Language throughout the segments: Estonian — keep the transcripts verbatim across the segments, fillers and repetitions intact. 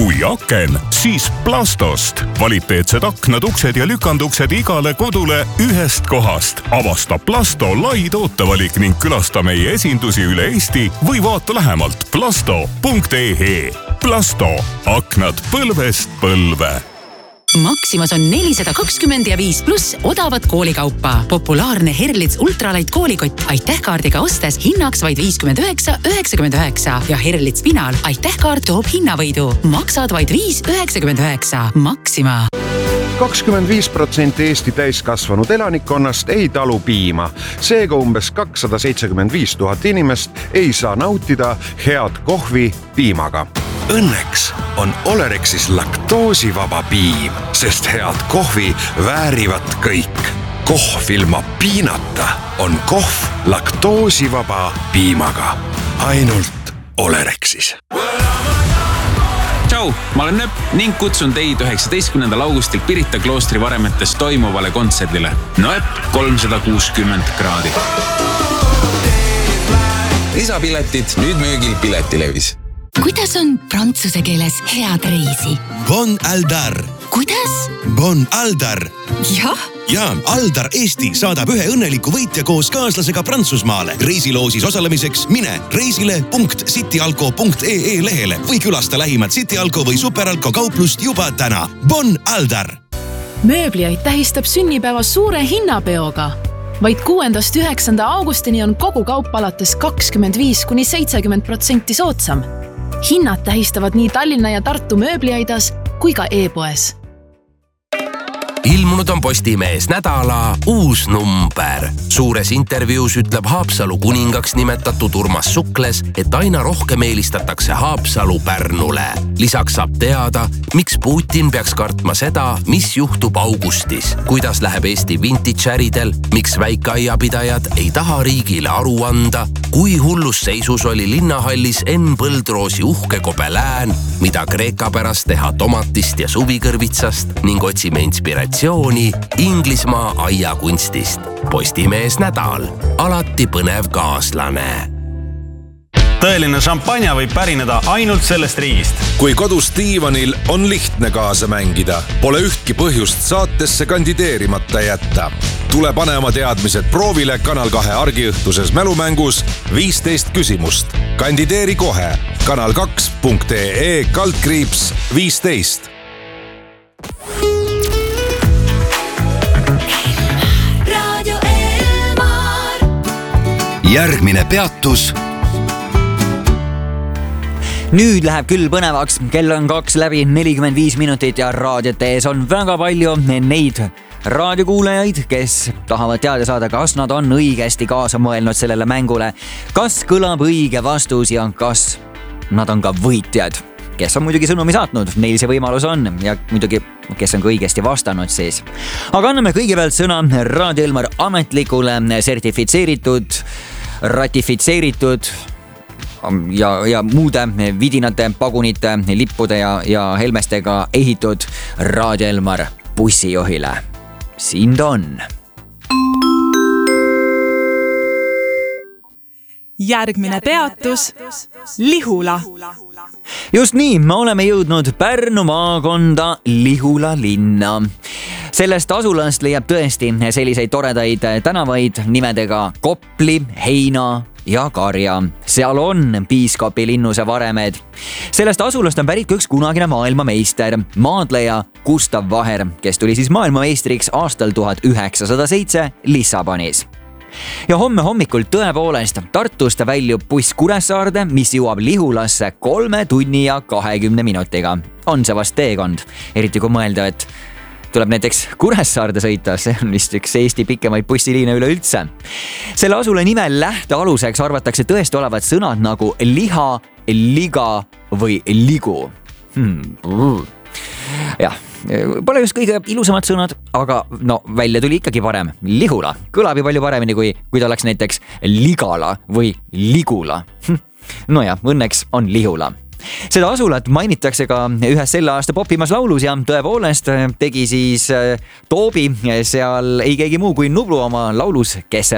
kui aken, siis Plastost. Kvaliteetsed aknad, uksed ja lükanduksed igale kodule ühest kohast. Avasta Plasto lai tootevalik ning külasta meie esindusi üle Eesti või vaata lähemalt plasto punkt e e. Plasto. Aknad põlvest põlve. Maximas on nelisada kakskümmend ja viis pluss odavat koolikaupa. Populaarne Herlitz Ultralight koolikott aitähkaardiga ostes hinnaks vaid viiskümmend üheksa üheksakümmend üheksa ja Herlitz Spinal aitähkaart toob hinnavõidu. Maksad vaid viis üheksakümmend üheksa. Maxima. kakskümmend viis protsenti Eesti täiskasvanud elanikkonnast ei talu piima. Seega umbes kakssada seitsekümmend viis tuhat inimest ei saa nautida head kohvi piimaga. Õnneks on Olerexis laktoosivaba piim, sest head kohvi väärivad kõik. Kohv ilma piinata on kohv laktoosivaba piimaga. Ainult Olerexis. Tšau, ma olen Nööp ning kutsun teid üheksateistkümnendal augustil Pirita kloostri varemetes toimuvale kontserdile. Nööp kolmsada kuuskümmend kraadi. Lisapiletid nüüd müügil Piletilevis. Kuidas on prantsuse keeles head reisi? Bon Aldar. Kuidas? Bon Aldar. Jah? Ja, Aldar Eesti saadab ühe õnneliku võitja koos kaaslasega Prantsusmaale. Reisiloosis osalemiseks mine reisile punkt cityalko punkt e e lehele või külasta lähimat Cityalko või Superalko kauplust juba täna. Bon Aldar. Mööbliaid tähistab sünnipäeva suure hinnapeoga. Vaid kuuendast üheksanda augustini on kogu kaup alates kakskümmend viis kuni seitsekümmend protsenti soodsam. Hinnad tähistavad nii Tallinna ja Tartu mööbliaidas kui ka e-poes. Ilmunud on Postimees nädala uus number. Suures intervjuus ütleb Haapsalu kuningaks nimetatud Urmas Sukles, et aina rohkem eelistatakse Haapsalu Pärnule. Lisaks saab teada, miks Putin peaks kartma seda, mis juhtub augustis, kuidas läheb Eesti vintage-äridel, miks väikeaiapidajad ei taha riigile aru anda, kui hullus seisus oli linnahallis Enn Põldroosi uhke Kobelään, mida Kreeka pärast teha tomatist ja suvikõrvitsast ning otsime inspiratsiooni Inglismaa aiakunstist. Postimees nädal. Alati põnev kaaslane. Tõeline šampanja võib pärineda ainult sellest riigist. Kui kodus diivanil on lihtne kaasa mängida, pole ühtki põhjust saatesse kandideerimata jätta. Tule pane oma teadmised proovile Kanal kahe argiõhtuses mälumängus viisteist küsimust. Kandideeri kohe kanal kaks punkt e e kaldkriips viisteist. Järgmine peatus. Nüüd läheb küll põnevaks, kell on kaks läbi nelikümmend viis minutit ja raadiote ees on väga palju neid raadiokuulajaid, kes tahavad teada saada, kas nad on õigesti kaasa mõelnud sellele mängule, kas kõlab õige vastus ja kas nad on ka võitjad. Kes on muidugi sõnumi saatnud, neil see võimalus on ja muidugi, kes on ka õigesti vastanud siis. Aga anname kõigepealt sõna Raadio Elmar ametlikule sertifitseeritud, ratifitseeritud ja, ja muude vidinate, pagunite, lippude ja, ja helmestega ehitud Raadio Elmar bussijuhile. Siin ta on. Järgmine peatus, Lihula. Just nii, me oleme jõudnud Pärnu maakonda Lihula linna. Sellest asulast leiab tõesti selliseid toredaid tänavaid nimedega Kopli, Heina ja Karja. Seal on piiskopi linnuse varemed. Sellest asulast on pärit üks kunagine maailmameister, maadleja Gustav Vaher, kes tuli siis maailmameistriks aastal tuhat üheksasada seitse Lissabonis. Ja homme hommikul tõepoolest Tartust väljub buss Kuressaarde, mis jõuab Lihulasse kolme tunni ja kahekümne minutiga. On see vast teekond, eriti kui mõelda, et tuleb näiteks Kuressaarde sõita, see on vist üks Eesti pikemaid bussiliine üle üldse. Selle asule nime lähtealuseks arvatakse tõesti olevat sõnad nagu liha, liga või ligu. Hmm. Jah, pole just kõige ilusamad sõnad, aga no välja tuli ikkagi parem. Lihula kõlab ju palju paremini, kui, kui ta oleks näiteks ligala või ligula. No ja, õnneks on Lihula. Seda asulat mainitakse ka ühes selle aasta popimas laulus ja tõepoolest tegi siis Toobi seal ei keegi muu kui Nublu oma laulus Kesselaid.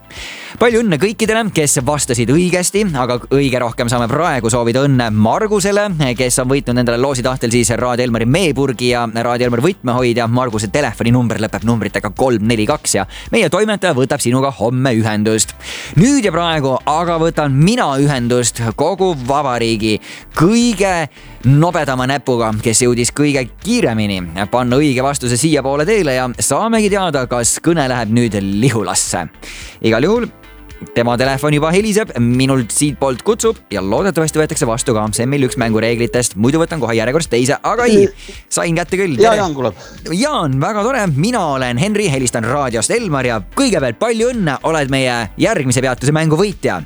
palju õnne kõikidele, kes vastasid õigesti, aga õige rohkem saame praegu soovida õnne Margusele, kes on võitnud endale loosi tahtel siis Raadio Elmari meepurgi ja Raadio Elmari võtmehoidja. Marguse telefoninumber lõpeb numbritega kolm neli kaks ja meie toimetaja võtab sinuga homme ühendust. Nüüd ja praegu aga võtan mina ühendust kogu vabariigi kõige nobedama näpuga, kes jõudis kõige kiiremini panna õige vastuse siia poole teele ja saamegi teada, kas kõne läheb nüüd Lihulasse. Igal juhul tema telefon juba heliseb, minult siit poolt kutsub ja loodetavasti võetakse vastu ka. See on meil üks mängureeglitest, muidu võtan kohe järjekorras teise, aga ei, sain kätte küll. Ja Jaan kuuleb. Jaan, väga tore, mina olen Henri, helistan raadiost Elmar ja kõigepealt palju õnne, oled meie järgmise peatuse mängu võitja.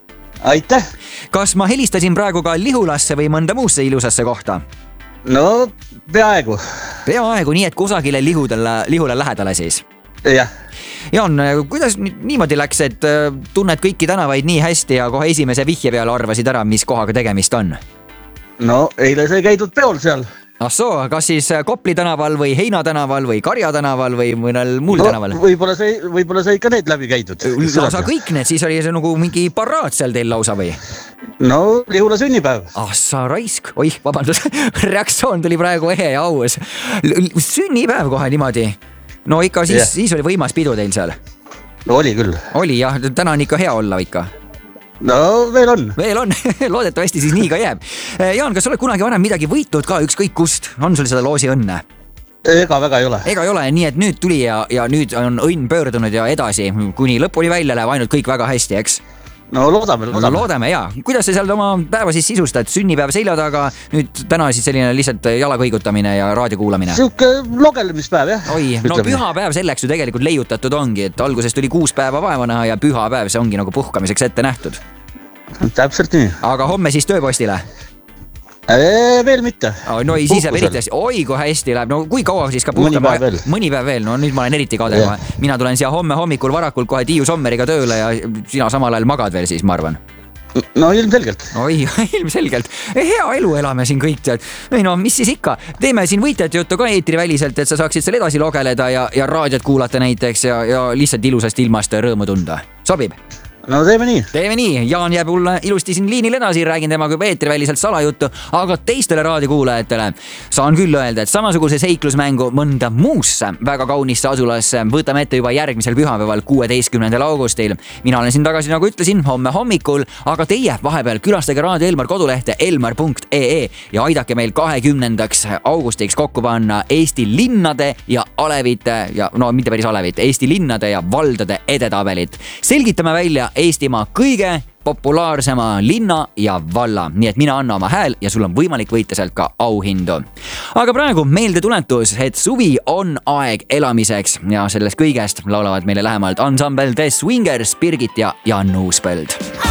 Aitäh! Kas ma helistasin praegu ka Lihulasse või mõnda muusse ilusasse kohta? No, peaaegu. Peaaegu, nii et kusagile Lihudele, Lihule lähedale siis? Jah. Jaan, kuidas niimoodi läks, et tunned kõiki tänavaid nii hästi ja kohe esimese vihje peale arvasid ära, mis kohaga tegemist on? No, eile sai käidud peol seal. Ah soo, kas siis Kopli tänaval või Heina tänaval või Karja tänaval või mõnel muul no, tänaval? Võib-olla sai, võib-olla sai ka need läbi käidud. Lausa kõik need, siis oli see nagu mingi paraad seal teil lausa või? No, Lihula sünnipäev. Ah sa raisk, oih, vabandust, reaktsioon tuli praegu ehe ja aus. Sünnipäev kohe niimoodi. No ikka siis, yeah. siis oli võimas pidu teil seal. No oli küll. Oli jah, täna on ikka hea olla ikka. No veel on. Veel on, loodetavasti siis nii ka jääb. Jaan, kas oled kunagi varem midagi võitnud ka ükskõik kust? On sul seda loosi õnne? Ega väga ei ole. Ega ei ole, nii et nüüd tuli ja, ja nüüd on õnn pöördunud ja edasi, kuni lõpuni välja läheb ainult kõik väga hästi, eks? No loodame, loodame. No loodame, jaa. Kuidas sa seal oma päeva siis sisustad? Sünnipäev selja taga, nüüd täna siis selline lihtsalt jala kõigutamine ja raadio kuulamine. Siuke logelemispäev, jah. Oi, no pühapäev selleks ju tegelikult leiutatud ongi, et alguses tuli kuus päeva vaeva näha ja pühapäev see ongi nagu puhkamiseks ette nähtud. Täpselt nii. Aga homme siis tööpostile? Eee, veel mitte. No ei, siis läheb eriti, oi kui hästi läheb, no kui kaua siis ka puhkama? Mõni päev veel. Mõni päev veel, no nüüd ma olen eriti kade. Mina tulen siia homme hommikul varakult kohe Tiiu Sommeriga tööle ja sina samal ajal magad veel siis, ma arvan. No ilmselgelt. Oi, ilmselgelt. Hea elu elame siin kõik tead. Ei no, mis siis ikka? Teeme siin võitjate juttu ka eetriväliselt, et sa saaksid seal edasi logeleda ja, ja raadiot kuulata näiteks ja, ja lihtsalt ilusast ilmast rõõmu tunda. Sobib? No teeme nii. Teeme nii. Jaan jääb mulle ilusti siin liinil edasi, räägin temaga juba eetriväliselt salajuttu, aga teistele raadiokuulajatele saan küll öelda, et samasuguse seiklusmängu mõnda muusse väga kaunisse asulasse võtame ette juba järgmisel pühapäeval kuueteistkümnendal augustil. Mina olen siin tagasi, nagu ütlesin, homme hommikul, aga teie vahepeal külastage Raadio Elmar kodulehte elmar punkt ee ja aidake meil kahekümnendaks augustiks kokku panna Eesti linnade ja alevite ja no mitte päris alevite, Eesti linnade ja valdade edetabelit. Selgitame välja Eestimaa kõige populaarsema linna ja valla. Nii et mina anna oma hääl ja sul on võimalik võita sealt ka auhindu. Aga praegu meelde tuletus, et suvi on aeg elamiseks ja sellest kõigest laulavad meile lähemalt ansambel The Swingers, Birgit ja Jan Uuspõld.